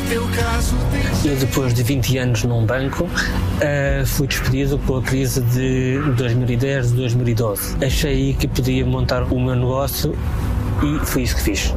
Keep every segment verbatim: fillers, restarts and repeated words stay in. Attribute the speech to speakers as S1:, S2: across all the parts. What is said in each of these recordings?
S1: Eu, depois de vinte anos num banco, uh, fui despedido com a crise de dois mil e dez, dois mil e doze. Achei que podia montar o meu negócio e foi isso que fiz.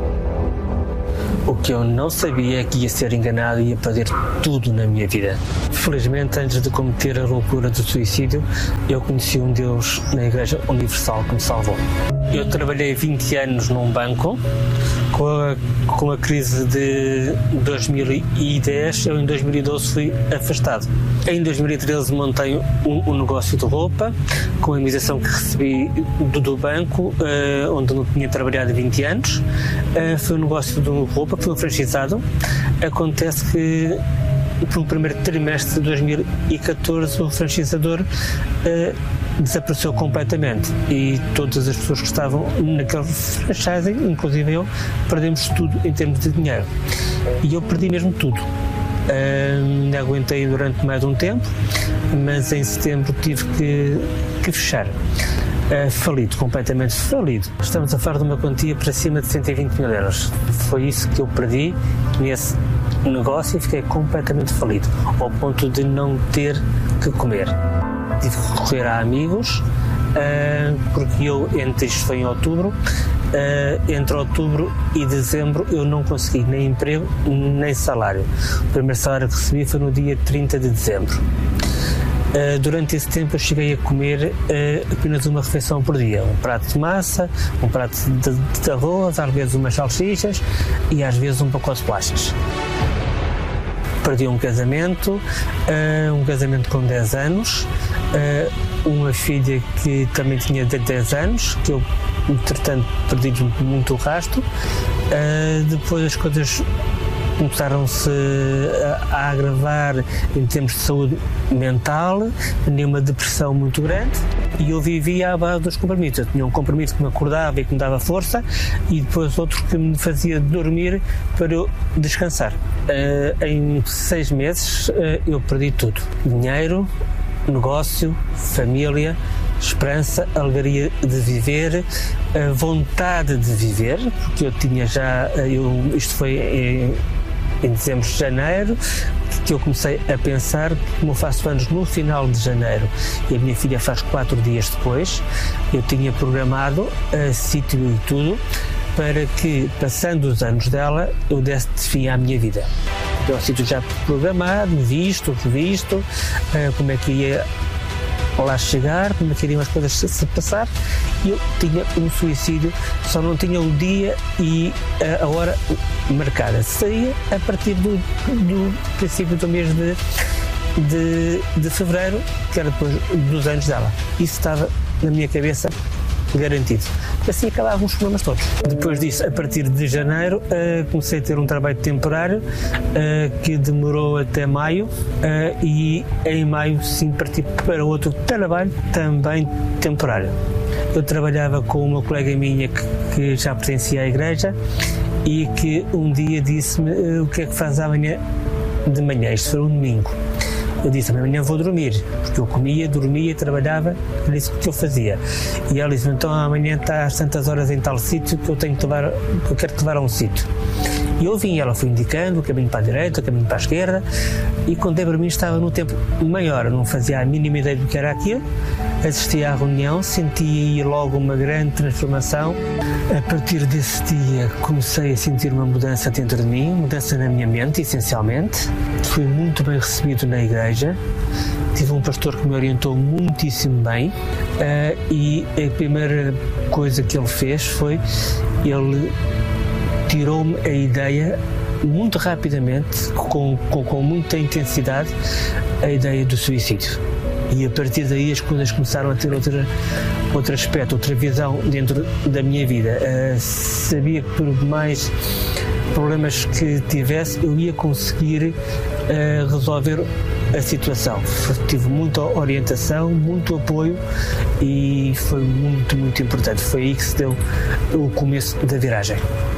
S1: O que eu não sabia é que ia ser enganado e ia perder tudo na minha vida. Felizmente, antes de cometer a loucura do suicídio, eu conheci um Deus na Igreja Universal que me salvou. Eu trabalhei vinte anos num banco. Com a, com a crise de dois mil e dez, eu em dois mil e doze fui afastado. Em dois mil e treze montei um, um negócio de roupa, com a indemnização que recebi do, do banco, uh, onde não tinha trabalhado há vinte anos. Uh, foi um negócio de roupa, foi um franchisado. Acontece que, no primeiro trimestre de dois mil e catorze, o franchisador uh, desapareceu completamente e todas as pessoas que estavam naquele franchising, inclusive eu, perdemos tudo em termos de dinheiro. E eu perdi mesmo tudo. Uh, aguentei durante mais um tempo, mas em setembro tive que, que fechar. Uh, falido, completamente falido. Estamos a falar de uma quantia para cima de cento e vinte mil euros. Foi isso que eu perdi nesse negócio e fiquei completamente falido, ao ponto de não ter que comer. Tive que recorrer a amigos, uh, porque eu, entre isto foi em outubro, uh, entre outubro e dezembro eu não consegui nem emprego nem salário. O primeiro salário que recebi foi no dia trinta de dezembro. Uh, durante esse tempo eu cheguei a comer uh, apenas uma refeição por dia, um prato de massa, um prato de, de arroz, às vezes umas salsichas e às vezes um pacote de bolachas. Perdi um casamento, uh, um casamento com dez anos, uh, uma filha que também tinha dez anos, que eu, entretanto, perdi muito o rastro. Uh, depois as coisas começaram-se a, a agravar em termos de saúde mental, tinha uma depressão muito grande e eu vivia à base dos compromissos. Eu tinha um compromisso que me acordava e que me dava força e depois outro que me fazia dormir para eu descansar. Uh, em seis meses uh, eu perdi tudo: dinheiro, negócio, família, esperança, alegria de viver, a vontade de viver, porque eu tinha já, eu, isto foi em, em dezembro de janeiro, que eu comecei a pensar que, como eu faço anos no final de janeiro e a minha filha faz quatro dias depois, eu tinha programado uh, sítio e tudo para que, passando os anos dela, eu desse fim à minha vida. Então, o sítio já programado, visto, revisto, uh, como é que ia lá chegar, como é que iriam as coisas se, se passar. Eu tinha um suicídio, só não tinha o dia e a, a hora marcada. Seria a partir do, do princípio do mês de, de, de fevereiro, que era depois dos anos dela. Isso estava na minha cabeça garantido. Assim acabavam os problemas todos. Depois disso, a partir de janeiro, uh, comecei a ter um trabalho temporário uh, que demorou até maio uh, e em maio sim parti para outro trabalho também temporário. Eu trabalhava com uma colega minha que, que já pertencia à igreja e que um dia disse-me uh, o que é que faz amanhã de manhã. Isto foi um domingo. Eu disse: amanhã vou dormir, porque eu comia, dormia, trabalhava, era isso que eu fazia. E ela disse: então amanhã está às tantas horas em tal sítio que eu tenho que levar, que eu quero te levar a um sítio. E eu vim, ela foi indicando o caminho para a direita, o caminho para a esquerda, e quando dei para mim estava num tempo maior, eu não fazia a mínima ideia do que era aquilo. Assisti à reunião, senti aí logo uma grande transformação. A partir desse dia comecei a sentir uma mudança dentro de mim, mudança na minha mente, essencialmente. Fui muito bem recebido na igreja, tive um pastor que me orientou muitíssimo bem, uh, e a primeira coisa que ele fez foi, ele tirou-me a ideia, muito rapidamente, com, com, com muita intensidade, a ideia do suicídio. E a partir daí as coisas começaram a ter outra, outro aspecto, outra visão dentro da minha vida. Uh, sabia que por mais problemas que tivesse, eu ia conseguir uh, resolver a situação. Tive muita orientação, muito apoio e foi muito, muito importante. Foi aí que se deu o começo da viragem.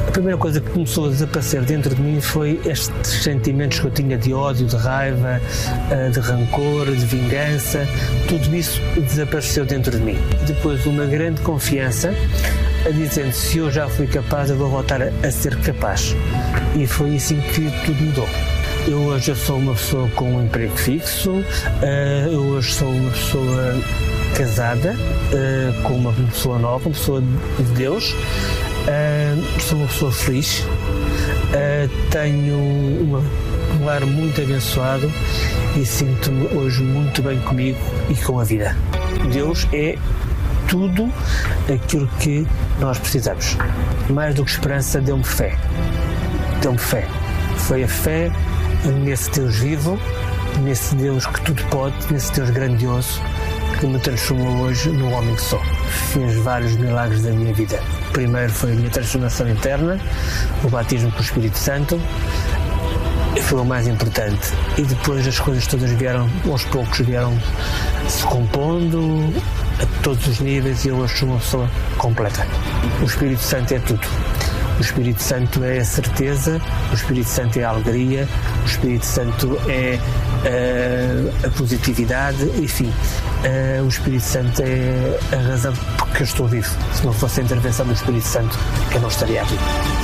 S1: A primeira coisa que começou a desaparecer dentro de mim foi estes sentimentos que eu tinha de ódio, de raiva, de rancor, de vingança. Tudo isso desapareceu dentro de mim. Depois uma grande confiança, a dizendo, se eu já fui capaz, eu vou voltar a ser capaz. E foi assim que tudo mudou. Eu hoje sou uma pessoa com um emprego fixo, eu hoje sou uma pessoa casada, com uma pessoa nova, uma pessoa de Deus, sou uma pessoa feliz, tenho uma, um lar muito abençoado e sinto-me hoje muito bem comigo e com a vida. Deus é tudo aquilo que nós precisamos. Mais do que esperança, deu-me fé. Deu-me fé. Foi a fé nesse Deus vivo, nesse Deus que tudo pode, nesse Deus grandioso que me transformou hoje no homem que sou. Fez vários milagres da minha vida. Primeiro foi a minha transformação interna, o batismo com o Espírito Santo, foi o mais importante. E depois as coisas todas vieram, aos poucos vieram se compondo a todos os níveis e eu hoje sou uma pessoa completa. O Espírito Santo é tudo. O Espírito Santo é a certeza, o Espírito Santo é a alegria, o Espírito Santo é uh, a positividade, enfim, uh, o Espírito Santo é a razão porque eu estou vivo. Se não fosse a intervenção do Espírito Santo, eu não estaria aqui.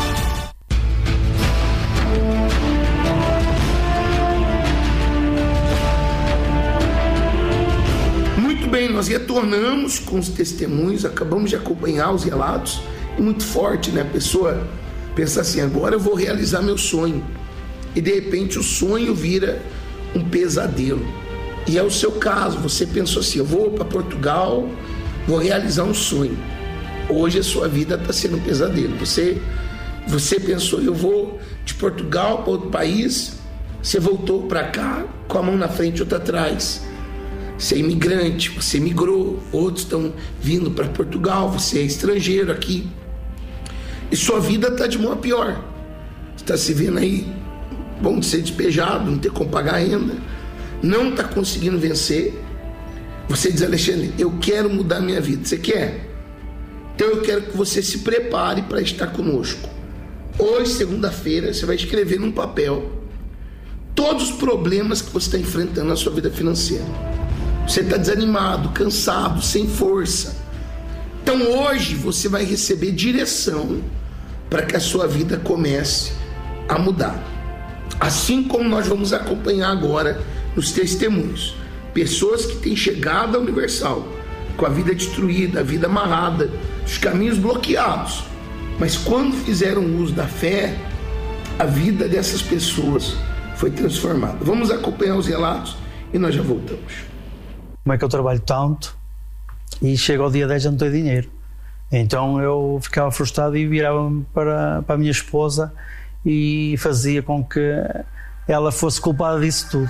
S2: Muito bem, nós retornamos com os testemunhos, acabamos de acompanhar os relatos. Muito forte, né? A pessoa pensa assim, agora eu vou realizar meu sonho. E de repente o sonho vira um pesadelo. E é o seu caso, você pensou assim, eu vou para Portugal, vou realizar um sonho. Hoje a sua vida está sendo um pesadelo. Você, você pensou, eu vou de Portugal para outro país, você voltou para cá com a mão na frente e outra atrás. Você é imigrante, você migrou, outros estão vindo para Portugal, você é estrangeiro aqui. E sua vida está de mal a pior. Você está se vendo aí, bom de ser despejado, não ter como pagar a renda, não está conseguindo vencer. Você diz, Alexandre, eu quero mudar minha vida. Você quer? Então eu quero que você se prepare para estar conosco. Hoje, segunda-feira, você vai escrever num papel todos os problemas que você está enfrentando na sua vida financeira. Você está desanimado, cansado, sem força. Então hoje você vai receber direção para que a sua vida comece a mudar. Assim como nós vamos acompanhar agora nos testemunhos. Pessoas que têm chegado à Universal com a vida destruída, a vida amarrada, os caminhos bloqueados. Mas quando fizeram uso da fé, a vida dessas pessoas foi transformada. Vamos acompanhar os relatos e nós já voltamos.
S3: Como é que eu trabalho tanto e chego ao dia dez e não tenho dinheiro? Então eu ficava frustrado e virava-me para, para a minha esposa e fazia com que ela fosse culpada disso tudo.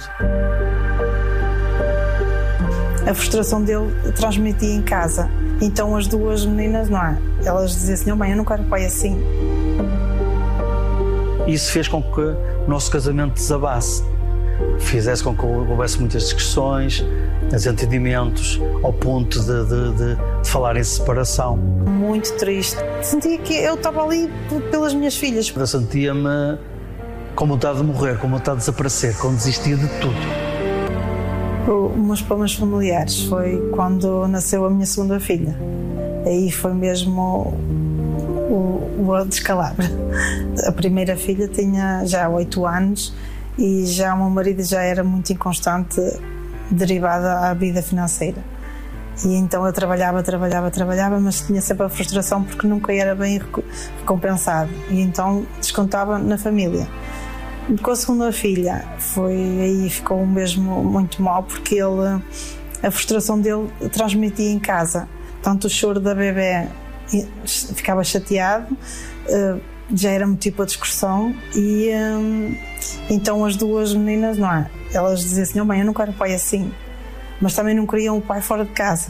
S4: A frustração dele transmitia em casa. Então as duas meninas, não é? Elas diziam assim, oh, mãe, eu não quero pai assim.
S3: Isso fez com que o nosso casamento desabasse. Fizesse com que houvesse muitas discussões, desentendimentos, ao ponto de, de, de, de falar em separação.
S4: Muito triste. Sentia que eu estava ali pelas minhas filhas.
S3: Eu sentia-me com vontade de morrer, com vontade de desaparecer, com desistir de tudo.
S4: Os meus problemas familiares foi quando nasceu a minha segunda filha. Aí foi mesmo o, o descalabro. A primeira filha tinha já oito anos e já o meu marido já era muito inconstante, derivado à vida financeira. E então eu trabalhava, trabalhava, trabalhava, mas tinha sempre a frustração porque nunca era bem recompensado. E então descontava na família. Com a segunda filha, foi, aí ficou mesmo muito mal, porque ele, a frustração dele transmitia em casa. Tanto o choro da bebê, ficava chateado, já era motivo para discussão, e então as duas meninas, não é? Elas diziam assim, oh, mãe, eu não quero pai assim, mas também não queriam o pai fora de casa.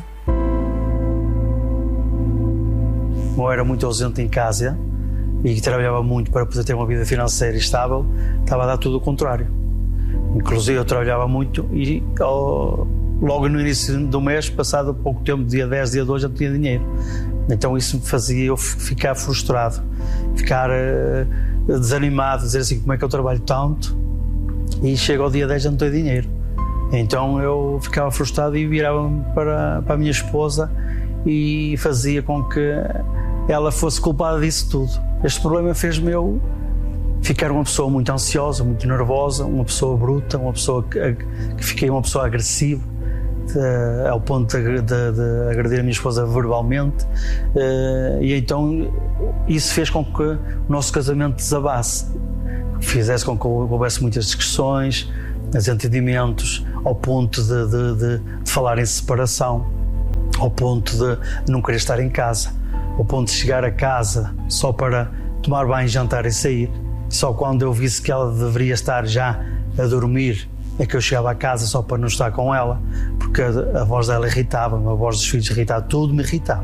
S3: Eu era muito ausente em casa e trabalhava muito para poder ter uma vida financeira estável, estava a dar tudo o contrário. Inclusive eu trabalhava muito e ao, logo no início do mês, passado pouco tempo, dia dez, dia doze, eu não tinha dinheiro. Então isso me fazia eu ficar frustrado, ficar uh, desanimado, dizer assim, como é que eu trabalho tanto e chego ao dia dez e não tenho dinheiro. Então eu ficava frustrado e virava-me para, para a minha esposa e fazia com que ela fosse culpada disso tudo. Este problema fez-me eu ficar uma pessoa muito ansiosa, muito nervosa, uma pessoa bruta, uma pessoa que, que fiquei uma pessoa agressiva, de, ao ponto de, de, de agredir a minha esposa verbalmente, uh, e então isso fez com que o nosso casamento desabasse, fizesse com que houvesse muitas discussões, desentendimentos, ao ponto de, de, de, de falar em separação, ao ponto de não querer estar em casa, ao ponto de chegar a casa só para tomar banho, jantar e sair. Só quando eu visse que ela deveria estar já a dormir é que eu chegava a casa só para não estar com ela, porque a, a voz dela irritava-me, a voz dos filhos irritava, tudo me irritava.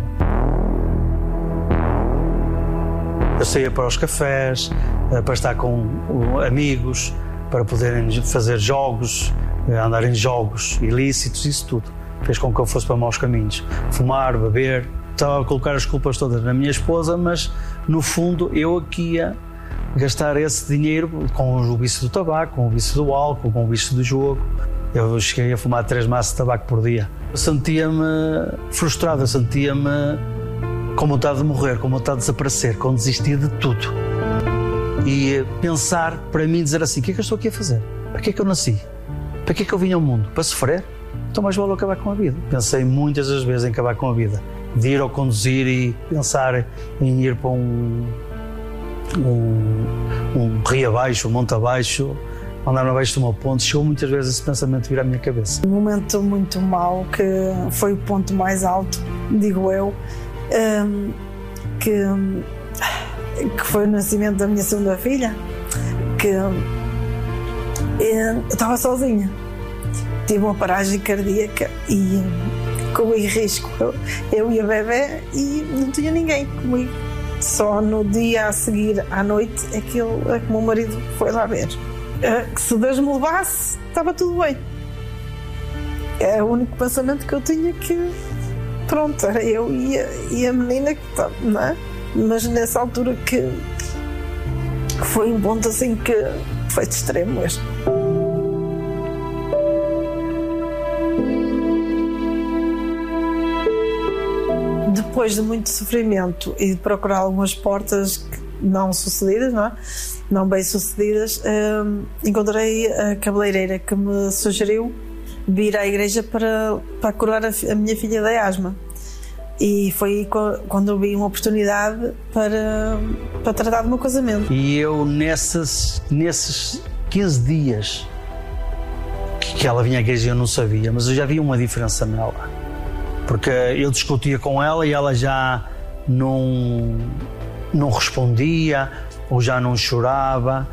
S3: Eu saía para os cafés, para estar com amigos, para poderem fazer jogos, andar em jogos ilícitos, isso tudo fez com que eu fosse para maus caminhos. Fumar, beber, estava a colocar as culpas todas na minha esposa, mas no fundo eu aqui ia gastar esse dinheiro com o vício do tabaco, com o vício do álcool, com o vício do jogo. Eu cheguei a fumar três maços de tabaco por dia. Eu sentia-me frustrado, eu sentia-me com vontade de morrer, com vontade de desaparecer, com desistir de tudo. E pensar, para mim, dizer assim, o que é que eu estou aqui a fazer? Para que é que eu nasci? Para que é que eu vim ao mundo? Para sofrer? Então mais vale acabar com a vida. Pensei muitas das vezes em acabar com a vida. De ir ao conduzir e pensar em ir para um, um, um rio abaixo, um monte abaixo, andar abaixo de uma ponte. Chegou muitas vezes esse pensamento vir à minha cabeça.
S4: Um momento muito mau, que foi o ponto mais alto, digo eu, um, que, que foi o nascimento da minha segunda filha, que eu estava sozinha. Tive uma paragem cardíaca e corri risco, eu, eu e a bebê, e não tinha ninguém comigo. Só no dia a seguir, à noite, é que, ele, é que o meu marido foi lá ver. Que se Deus me levasse, estava tudo bem. É o único pensamento que eu tinha, que pronto, era eu e a, e a menina que estava, não é? Mas nessa altura que foi um ponto assim que foi de extremo mesmo. Depois de muito sofrimento e de procurar algumas portas não sucedidas, não é? Não bem sucedidas, hum, encontrei a cabeleireira que me sugeriu vir à igreja para, para curar a, a minha filha da asma. E foi quando eu vi uma oportunidade para, para tratar do meu casamento.
S3: E eu, nesses, nesses quinze dias que ela vinha à igreja, eu não sabia, mas eu já vi uma diferença nela. Porque eu discutia com ela e ela já não, não respondia, ou já não chorava.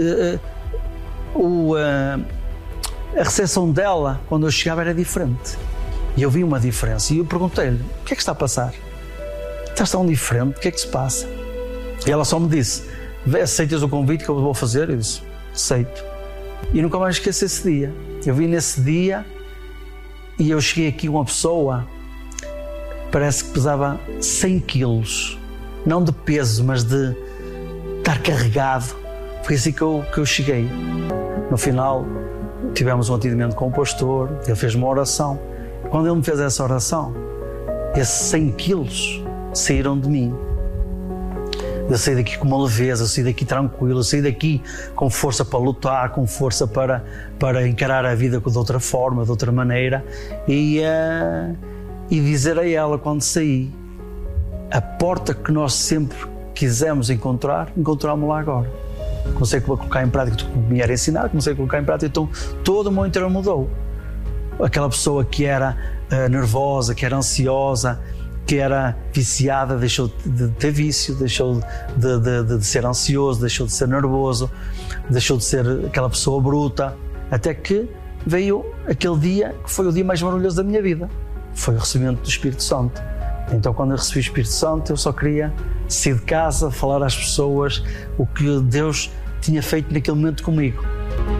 S3: O, a recepção dela, quando eu chegava, era diferente. E eu vi uma diferença. E eu perguntei-lhe, o que é que está a passar? Estás tão diferente, o que é que se passa? E ela só me disse, aceitas o convite que eu vou fazer? Eu disse, aceito. E nunca mais esqueci esse dia. Eu vi nesse dia e eu cheguei aqui uma pessoa, parece que pesava cem quilos, não de peso, mas de estar carregado. Foi assim que eu, que eu cheguei. No final, tivemos um atendimento com o pastor, ele fez uma oração. Quando ele me fez essa oração, esses cem quilos saíram de mim. Eu saí daqui com uma leveza, eu saí daqui tranquilo, eu saí daqui com força para lutar, com força para, para encarar a vida de outra forma, de outra maneira. E... Uh, E dizer a ela, quando saí, a porta que nós sempre quisemos encontrar, encontramos-la agora. Comecei a colocar em prática tudo que me era ensinado, comecei a colocar em prática, então todo o meu interior mudou. Aquela pessoa que era uh, nervosa, que era ansiosa, que era viciada, deixou de ter vício, deixou de, de, de, de ser ansioso, deixou de ser nervoso, deixou de ser aquela pessoa bruta, até que veio aquele dia que foi o dia mais maravilhoso da minha vida. Foi o recebimento do Espírito Santo. Então, quando eu recebi o Espírito Santo, eu só queria sair de casa, falar às pessoas o que Deus tinha feito naquele momento comigo.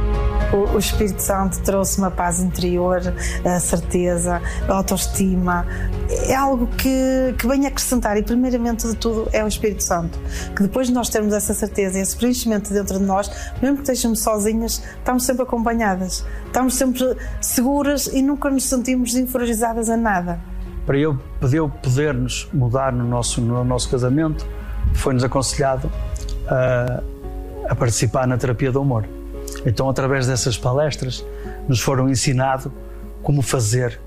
S4: O, o Espírito Santo trouxe uma paz interior, a certeza, a autoestima. É algo que, que vem acrescentar, e primeiramente de tudo é o Espírito Santo, que depois de nós termos essa certeza e esse preenchimento dentro de nós, mesmo que estejamos sozinhas, estamos sempre acompanhadas, estamos sempre seguras e nunca nos sentimos inferiorizadas a nada.
S3: Para eu poder poder-nos mudar no nosso, no nosso casamento, foi-nos aconselhado a, a participar na terapia do amor. Então, através dessas palestras, nos foram ensinado como fazer,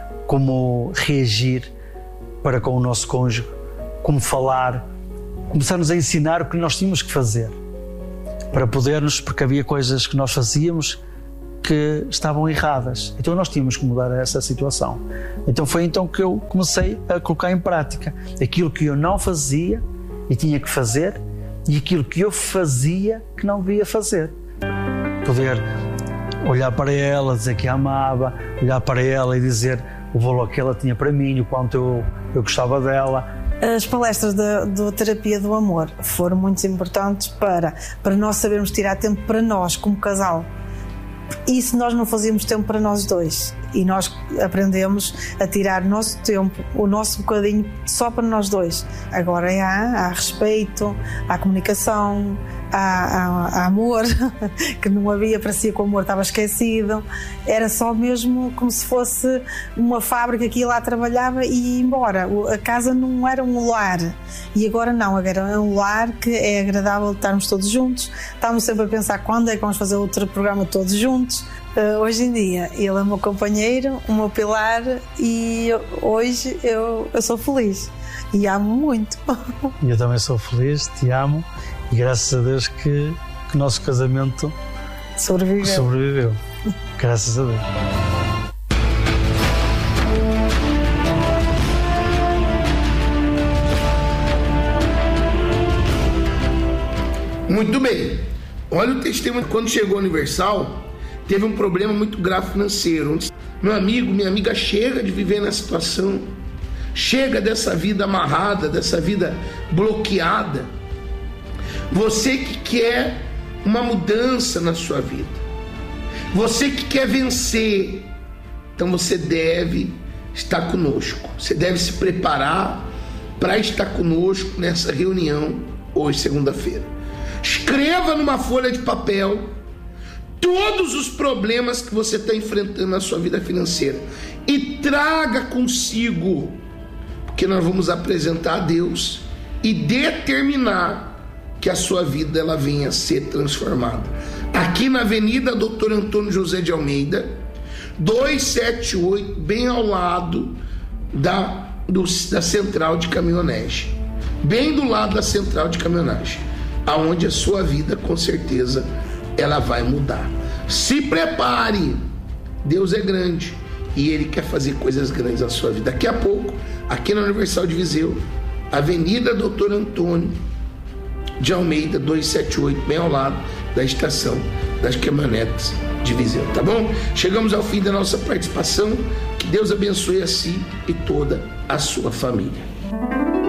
S3: como reagir para com o nosso cônjuge, como falar. Começaram-nos a ensinar o que nós tínhamos que fazer para podermos, porque havia coisas que nós fazíamos que estavam erradas. Então nós tínhamos que mudar essa situação. Então foi então que eu comecei a colocar em prática aquilo que eu não fazia e tinha que fazer, e aquilo que eu fazia que não devia fazer. Poder olhar para ela, dizer que a amava, olhar para ela e dizer o valor que ela tinha para mim, o quanto eu, eu gostava dela.
S4: As palestras da, da terapia do amor foram muito importantes para, para nós sabermos tirar tempo para nós como casal. E se nós não fazíamos tempo para nós dois, e nós aprendemos a tirar o nosso tempo, o nosso bocadinho só para nós dois. Agora há, há respeito, há comunicação, há, há, há amor, que não havia, parecia que o amor estava esquecido. Era só mesmo como se fosse uma fábrica que ia lá, trabalhava e ia embora. A casa não era um lar. E agora não, agora é um lar que é agradável estarmos todos juntos. Estamos sempre a pensar quando é que vamos fazer outro programa todos juntos. Uh, hoje em dia ele é o meu companheiro, o meu pilar, e eu, hoje eu, eu sou feliz e amo muito.
S3: Eu também sou feliz, te amo, e graças a Deus que o nosso casamento
S4: sobreviveu.
S3: sobreviveu. Graças a Deus.
S2: Muito bem. Olha o testemunho. Quando chegou a Universal, teve um problema muito grave financeiro. Meu amigo, minha amiga, chega de viver nessa situação. Chega dessa vida amarrada, dessa vida bloqueada. Você que quer uma mudança na sua vida, você que quer vencer, então você deve estar conosco. Você deve se preparar para estar conosco nessa reunião hoje, segunda-feira. Escreva numa folha de papel todos os problemas que você está enfrentando na sua vida financeira e traga consigo, porque nós vamos apresentar a Deus e determinar que a sua vida ela venha a ser transformada. Aqui na Avenida doutor Antônio José de Almeida, duzentos e setenta e oito, bem ao lado da, do, da central de caminhonagem, bem do lado da central de caminhonagem, aonde a sua vida com certeza ela vai mudar. Se prepare, Deus é grande e Ele quer fazer coisas grandes na sua vida. Daqui a pouco, aqui na Universal de Viseu, Avenida doutor Antônio de Almeida, duzentos e setenta e oito, bem ao lado da estação das caminhonetes de Viseu, tá bom? Chegamos ao fim da nossa participação. Que Deus abençoe a si e toda a sua família.